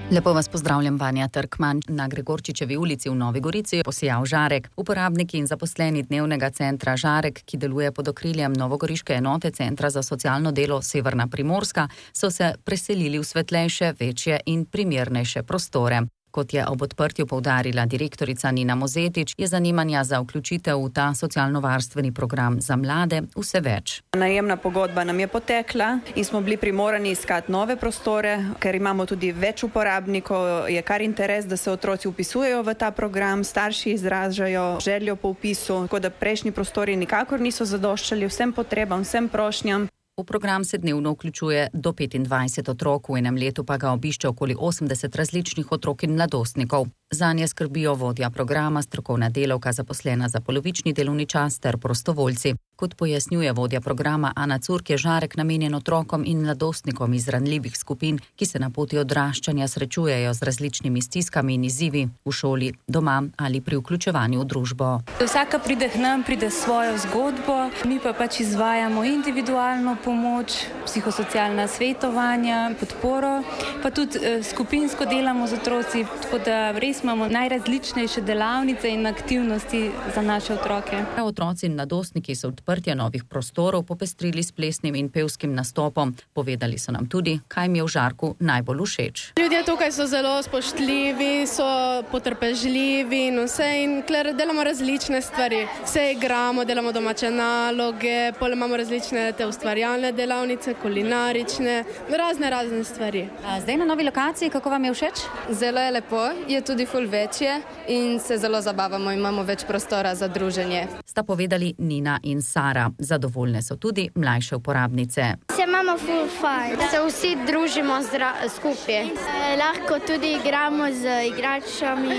Lepo vas pozdravljam, Vanja Trkman. Na Gregorčičevi ulici v Novi Gorici je posijal žarek. Uporabniki in zaposleni dnevnega centra Žarek, ki deluje pod okriljem novogoriške enote Centra za socialno delo Severna Primorska, so se preselili v svetlejše, večje in primernejše prostore. Kot je ob odprtju poudarila direktorica Nina Mozetič, je zanimanja za vključitev v ta socialno-varstveni program za mlade vse več. Najemna pogodba nam je potekla in smo bili primorani iskati nove prostore, ker imamo tudi več uporabnikov, je kar interes, da se otroci vpisujejo v ta program, starši izražajo željo po vpisu, tako da prejšnji prostori nikakor niso zadoščali vsem potrebam, vsem prošnjam. V program se dnevno vključuje do 25 otrok, v enem letu pa ga obišče okoli 80 različnih otrok in mladostnikov. Zanje skrbijo vodja programa, strokovna delavka zaposlena za polovični delovni čas ter prostovoljci. Kot pojasnjuje vodja programa Ana Curk, je Žarek namenjen otrokom in mladostnikom iz ranljivih skupin, ki se na poti odraščanja srečujejo z različnimi stiskami in izzivi v šoli, doma ali pri vključevanju v družbo. Vsaka pride k nam, pride s svojo zgodbo, mi pa pač izvajamo individualno pomoč, psihosocialna svetovanja, podporo, pa tudi skupinsko delamo z otroci, tako da res imamo najrazličnejše delavnice in aktivnosti za naše otroke. Otroci in mladostniki so odprtje novih prostorov popestrili s plesnim in pevskim nastopom. Povedali so nam tudi, kaj jim je v Žarku najbolj všeč. Ljudje tukaj so zelo spoštljivi, so potrpežljivi in vse, in delamo različne stvari. Vse igramo, delamo domače naloge, potem imamo različne te ustvarjalne delavnice, kulinarične, razne stvari. Zdaj na novi lokaciji, kako vam je všeč? Zelo je lepo, je tudi ful večje in se zelo zabavamo, imamo več prostora za druženje. Sta povedali Nina in Sara. Zadovoljne so tudi mlajše uporabnice. Se imamo ful fajn, se vsi družimo skupaj. Lahko tudi igramo z igračami,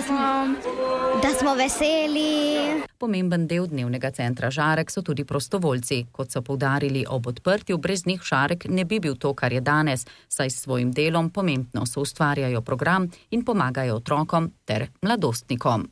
da smo veseli. Pomemben del dnevnega centra Žarek so tudi prostovoljci. Kot so poudarili ob odprtju, brez njih Žarek ne bi bil to, kar je danes, saj s svojim delom pomembno soustvarjajo program in pomagajo otrokom ter mladostnikom.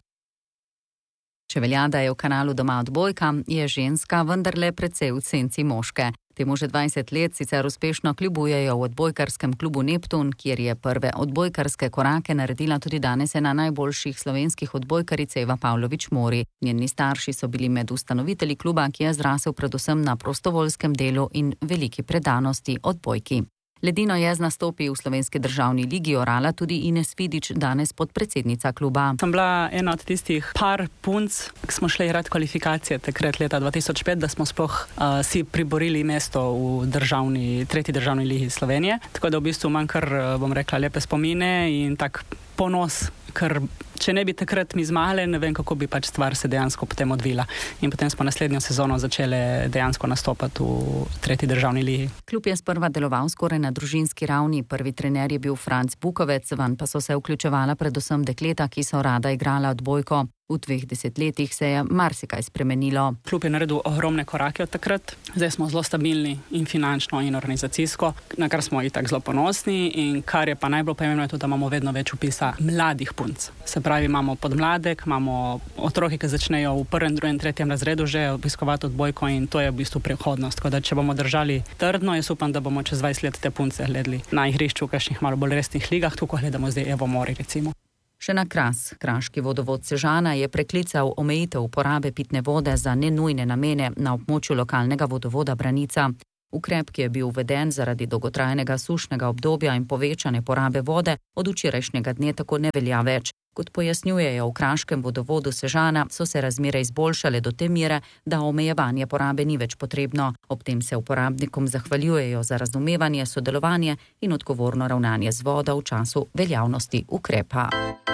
Če velja, da je v kanalu doma odbojka, je ženska vendarle precej v senci moške. Temu že 20 let sicer uspešno kljubujejo v odbojkarskem klubu Neptun, kjer je prve odbojkarske korake naredila tudi danes ena najboljših slovenskih odbojkaric Eva Pavlović Mori. Njeni starši so bili med ustanovitelji kluba, ki je zrasel predvsem na prostovoljskem delu in veliki predanosti odbojki. Ledino je z nastopi v Slovenski državni ligi orala tudi Ines Vidič, danes podpredsednica kluba. Sem bila ena od tistih par punc, ki smo šli igrati kvalifikacije takrat leta 2005, da smo sploh si priborili mesto v tretji državni ligi Slovenije. Tako da v bistvu imam kar, bom rekla, lepe spomine in tak ponos, ker če ne bi takrat mi zmagale, ne vem, kako bi pač stvar se dejansko potem odvila. In potem smo naslednjo sezono začele dejansko nastopati v tretji državni ligi. Klub je sprva deloval skoraj na družinski ravni. Prvi trener je bil Franc Bukovec, vanj pa so se vključevala predvsem dekleta, ki so rada igrala odbojko. V 2 desetletjih se je marsikaj spremenilo. Klub je naredil ogromne korake od takrat. Zdaj smo zelo stabilni in finančno in organizacijsko, na kar smo itak zelo ponosni, in kar je pa najbolj pomembno je to, da imamo vedno več vpisa mladih punc. Se pravi, imamo podmladek, imamo otroke, ki začnejo v 1., 2., 3. razredu že obiskovati odbojko, in to je v bistvu prihodnost. Tako da če bomo držali trdno, jaz upam, da bomo čez 20 let te punce gledali na igrišču v kakšnih malo bolj resnih ligah, tako gledamo zdaj Evo Mori recimo. Še na Kras. Kraški vodovod Sežana je preklical omejitev uporabe pitne vode za nenujne namene na območju lokalnega vodovoda Branica. Ukrep, ki je bil uveden zaradi dolgotrajnega sušnega obdobja in povečane porabe vode, od včerajšnjega dne tako ne velja več. Kot pojasnjujejo v Kraškem vodovodu Sežana, so se razmere izboljšale do te mere, da omejevanje porabe ni več potrebno. Ob tem se uporabnikom zahvaljujejo za razumevanje, sodelovanje in odgovorno ravnanje z vodo v času veljavnosti ukrepa.